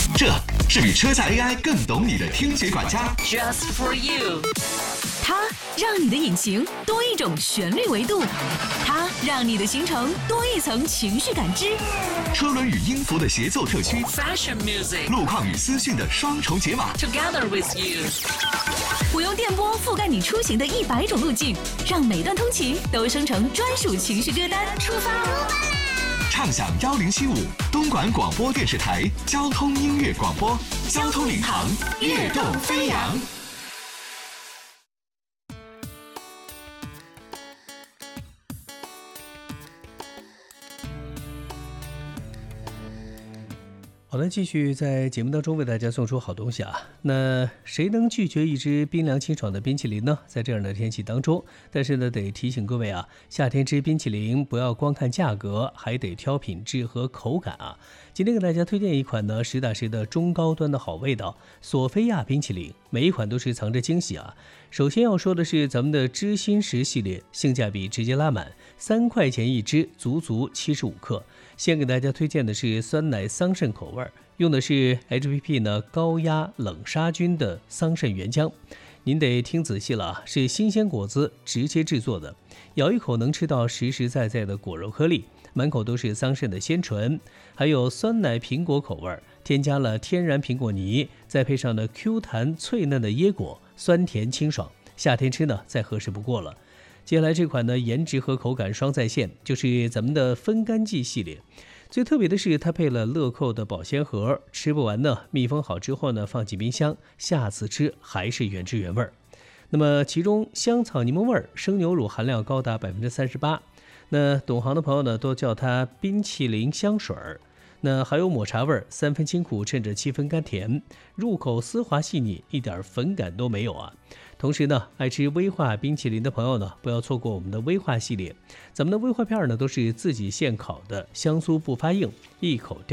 这是比车载 AI 更懂你的听觉管家 ，Just for you。 它让你的引擎多一种旋律维度，它让你的行程多一层情绪感知。 车轮与音符的协奏特区 ，Fashion music， 路况与资讯的双重解码 ，Together with you。 我用电波覆盖你出行的100种路径，让每段通勤都生成专属情绪歌单。出发！ 畅享1075东莞广播电视台交通音乐广播，交通领航，跃动飞扬。 好的，继续在节目当中为大家送出好东西啊。那谁能拒绝一支冰凉清爽的冰淇淋呢？在这样的天气当中，但是呢，得提醒各位啊，夏天吃冰淇淋不要光看价格，还得挑品质和口感啊。今天给大家推荐一款呢，实打实的中高端的好味道——索菲亚冰淇淋，每一款都是藏着惊喜啊。首先要说的是咱们的知心食系列，性价比直接拉满，3块钱一支，足足75克。先给大家推荐的是酸奶桑葚口味，用的是 HPP 呢高压冷杀菌的桑葚原浆。您得听仔细了啊，是新鲜果子直接制作的，咬一口能吃到实实在在的果肉颗粒，满口都是桑葚的鲜醇。还有酸奶苹果口味，添加了天然苹果泥，再配上了 Q 弹脆嫩的椰果，酸甜清爽，夏天吃呢再合适不过了。接下来这款呢，颜值和口感双在线，就是咱们的分干剂系列。最特别的是，它配了乐扣的保鲜盒，吃不完呢，密封好之后呢，放进冰箱，下次吃还是原汁原味。那么其中香草柠檬味生牛乳含量高达38%，那懂行的朋友呢，都叫它冰淇淋香水儿。那还有抹茶味，3分清苦，趁着7分甘甜，入口丝滑细腻，一点粉感都没有啊。同时呢，爱吃威化冰淇淋的朋友呢，不要错过我们的威化系列。咱们的威化片呢，都是自己现烤的，香酥不发硬，一口掉